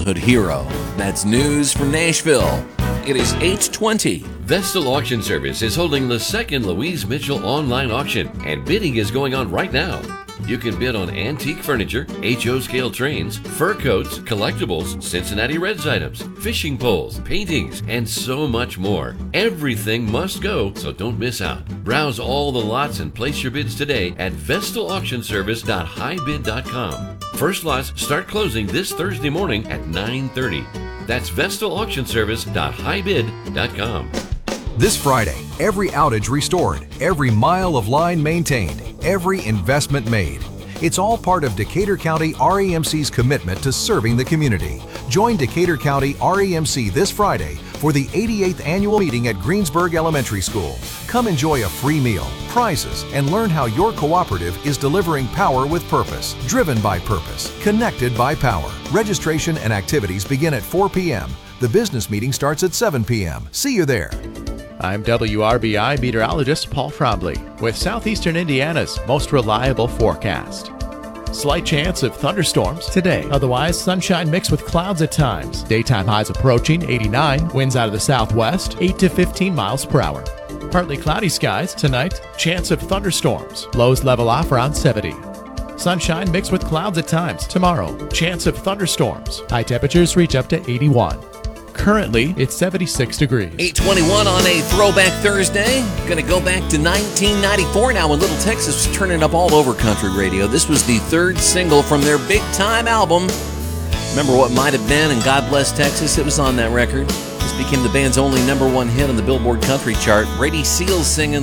childhood hero. That's news from Nashville. It is 8:20. Vestal Auction Service is holding the second Louise Mitchell online auction, and bidding is going on right now. You can bid on antique furniture, HO scale trains, fur coats, collectibles, Cincinnati Reds items, fishing poles, paintings, and so much more. Everything must go, so don't miss out. Browse all the lots and place your bids today at vestalauctionservice.highbid.com. First lots start closing this Thursday morning at 9:30. That's vestalauctionservice.highbid.com. This Friday, every outage restored, every mile of line maintained, every investment made. It's all part of Decatur County REMC's commitment to serving the community. Join Decatur County REMC this Friday for the 88th annual meeting at Greensburg Elementary School. Come enjoy a free meal, prizes, and learn how your cooperative is delivering power with purpose, driven by purpose, connected by power. Registration and activities begin at 4 p.m. The business meeting starts at 7 p.m. See you there. I'm WRBI meteorologist Paul Frobley with Southeastern Indiana's most reliable forecast. Slight chance of thunderstorms today. Otherwise, sunshine mixed with clouds at times. Daytime highs approaching 89. Winds out of the southwest, 8 to 15 miles per hour. Partly cloudy skies tonight. Chance of thunderstorms. Lows level off around 70. Sunshine mixed with clouds at times. Tomorrow, chance of thunderstorms. High temperatures reach up to 81. Currently, it's 76 degrees. 8:21 on a Throwback Thursday. Going to go back to 1994 now when Little Texas was turning up all over country radio. This was the third single from their Big Time album. Remember What Might Have Been and God Bless Texas? It was on that record. This became the band's only #1 hit on the Billboard Country chart. Brady Seals singing